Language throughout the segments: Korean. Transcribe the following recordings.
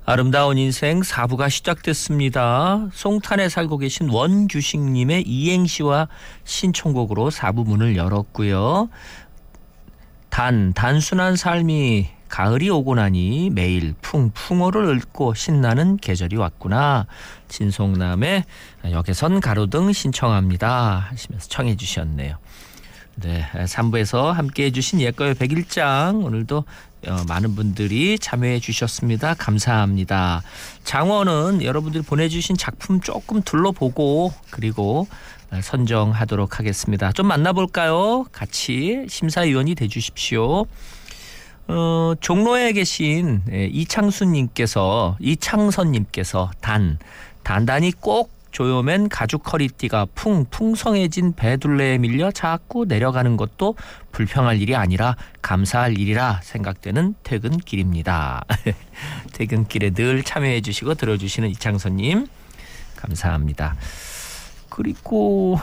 아름다운 인생 4부가 시작됐습니다. 송탄에 살고 계신 원규식님의 이행시와 신청곡으로 4부 문을 열었고요. 단순한 삶이 가을이 오고 나니 매일 풍풍호를 읊고 신나는 계절이 왔구나. 진송남의 역에선 가로등 신청합니다 하시면서 청해 주셨네요. 네, 3부에서 함께해 주신 예가요 101장 오늘도 많은 분들이 참여해 주셨습니다. 감사합니다. 장원은 여러분들이 보내주신 작품 조금 둘러보고 그리고 선정하도록 하겠습니다. 좀 만나볼까요? 같이 심사위원이 돼주십시오. 종로에 계신 이창선님께서 단단히 꼭 조여맨 가죽 허리띠가 풍성해진 배둘레에 밀려 자꾸 내려가는 것도 불평할 일이 아니라 감사할 일이라 생각되는 퇴근길입니다. 퇴근길에 늘 참여해 주시고 들어주시는 이창선님 감사합니다. 그리고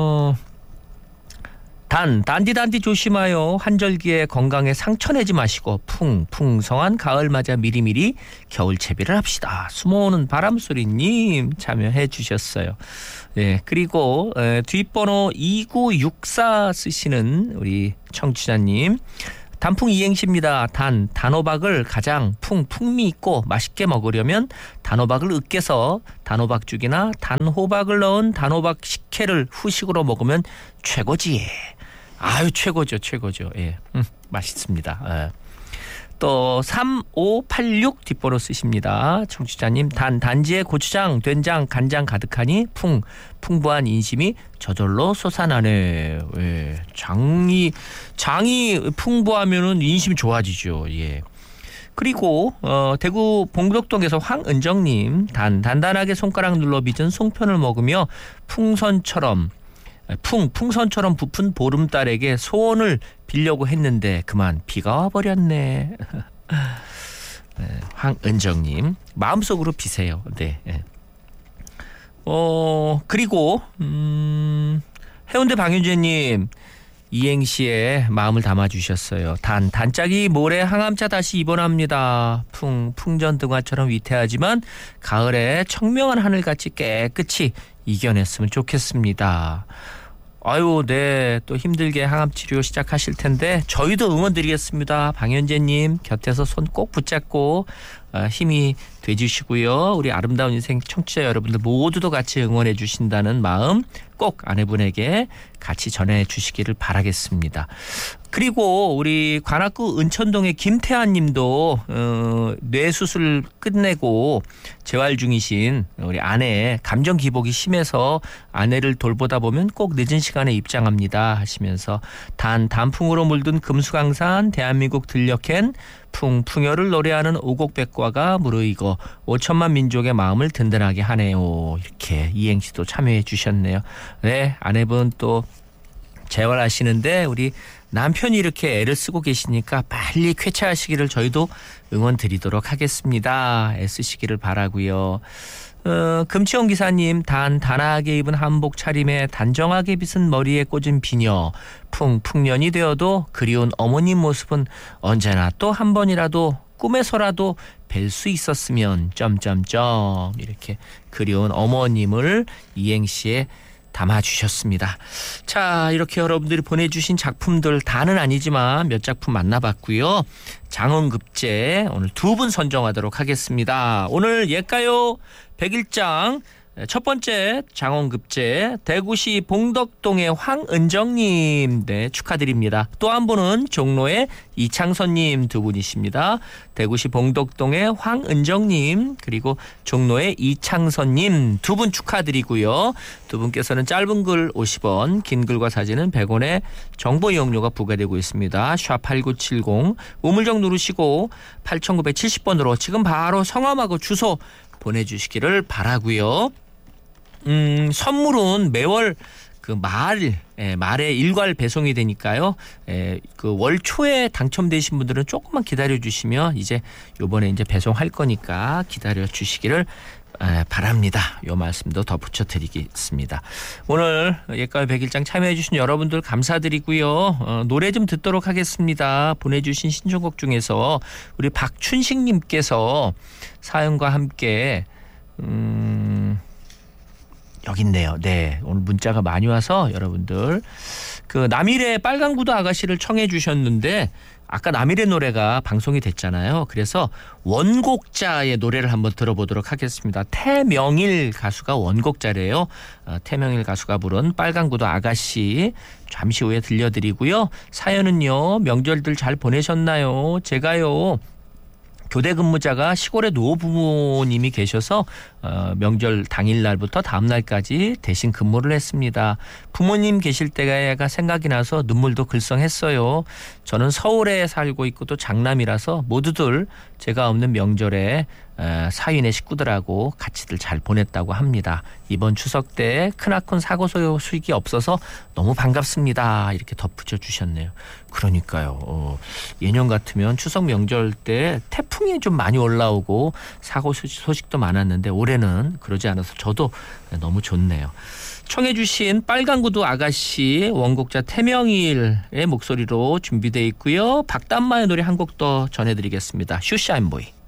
단디 조심하여 환절기에 건강에 상처 내지 마시고 풍성한 가을 맞아 미리미리 겨울 채비를 합시다. 숨어오는 바람소리님 참여해 주셨어요. 네, 그리고 뒷번호 2964 쓰시는 우리 청취자님 단풍 이행시입니다. 단호박을 가장 풍미 있고 맛있게 먹으려면 단호박을 으깨서 단호박죽이나 단호박을 넣은 단호박 식혜를 후식으로 먹으면 최고지. 아유 최고죠. 예, 맛있습니다. 또 3586 뒷번호 쓰십니다. 청취자님 단지에 고추장, 된장, 간장 가득하니 풍부한 인심이 저절로 솟아나네. 예, 장이 풍부하면은 인심이 좋아지죠. 예. 그리고 대구 봉덕동에서 황은정님 단단하게 손가락 눌러 빚은 송편을 먹으며 풍선처럼 부푼 보름달에게 소원을 빌려고 했는데 그만 비가 와버렸네. 네, 황은정님 마음속으로 비세요. 네. 그리고 해운대 방윤재님 이행시에 마음을 담아주셨어요. 단짝이 모레 항암차 다시 입원합니다. 풍전등화처럼 위태하지만 가을에 청명한 하늘같이 깨끗이 이겨냈으면 좋겠습니다. 아유, 네. 또 힘들게 항암치료 시작하실 텐데 저희도 응원드리겠습니다. 방현재님 곁에서 손 꼭 붙잡고 힘이 돼주시고요. 우리 아름다운 인생 청취자 여러분들 모두도 같이 응원해 주신다는 마음 꼭 아내분에게 같이 전해 주시기를 바라겠습니다. 그리고 우리 관악구 은천동의 김태환 님도 뇌수술 끝내고 재활 중이신 우리 아내의 감정 기복이 심해서 아내를 돌보다 보면 꼭 늦은 시간에 입장합니다 하시면서 단풍으로 물든 금수강산 대한민국 들녘엔 풍요를 노래하는 오곡백과가 무르익어 5천만 민족의 마음을 든든하게 하네요. 이렇게 이행시도 참여해 주셨네요. 네, 아내분 또 재활하시는데 우리 남편이 이렇게 애를 쓰고 계시니까 빨리 쾌차하시기를 저희도 응원 드리도록 하겠습니다. 애쓰시기를 바라고요. 금치홍 기사님 단단하게 입은 한복 차림에 단정하게 빗은 머리에 꽂은 비녀 풍년이 되어도 그리운 어머님 모습은 언제나 또 한 번이라도 꿈에서라도 뵐 수 있었으면 점점점 이렇게 그리운 어머님을 이행시에 담아주셨습니다. 자, 이렇게 여러분들이 보내주신 작품들 다는 아니지만 몇 작품 만나봤고요. 장원급제 오늘 2분 선정하도록 하겠습니다. 오늘 예가요 101장 첫 번째 장원급제 대구시 봉덕동의 황은정님 네, 축하드립니다. 또 한 분은 종로의 이창선님 두 분이십니다. 대구시 봉덕동의 황은정님 그리고 종로의 이창선님 두 분 축하드리고요. 두 분께서는 짧은 글 50원 긴 글과 사진은 100원의 정보 이용료가 부과되고 있습니다. 샵8970 우물정 누르시고 8970번으로 지금 바로 성함하고 주소 보내주시기를 바라고요. 선물은 매월 그 말에 일괄 배송이 되니까요. 그 월 초에 당첨되신 분들은 조금만 기다려 주시면 이제 요번에 이제 배송할 거니까 기다려 주시기를 바랍니다. 요 말씀도 덧붙여 드리겠습니다. 오늘 예가의 백일장 참여해 주신 여러분들 감사드리고요. 노래 좀 듣도록 하겠습니다. 보내주신 신청곡 중에서 우리 박춘식님께서 사연과 함께 여기 있네요. 네, 오늘 문자가 많이 와서 여러분들 그 남일의 빨간구두 아가씨를 청해 주셨는데 아까 남일의 노래가 방송이 됐잖아요. 그래서 원곡자의 노래를 한번 들어보도록 하겠습니다. 태명일 가수가 원곡자래요. 태명일 가수가 부른 빨간구두 아가씨 잠시 후에 들려드리고요. 사연은요. 명절들 잘 보내셨나요? 제가요. 교대 근무자가 시골에 노부모님이 계셔서 명절 당일날부터 다음날까지 대신 근무를 했습니다. 부모님 계실 때가 생각이 나서 눈물도 글썽했어요. 저는 서울에 살고 있고 또 장남이라서 모두들 제가 없는 명절에 사위네 식구들하고 같이들 잘 보냈다고 합니다. 이번 추석 때 크나큰 사고 소식이 없어서 너무 반갑습니다. 이렇게 덧붙여 주셨네요. 그러니까요. 예년 같으면 추석 명절 때 태풍이 좀 많이 올라오고 사고 소식도 많았는데 올해는 그러지 않아서 저도 너무 좋네요. 청해 주신 빨간구두 아가씨 원곡자 태명일의 목소리로 준비되어 있고요. 박담마의 노래 한 곡 더 전해드리겠습니다. 슈샤인보이.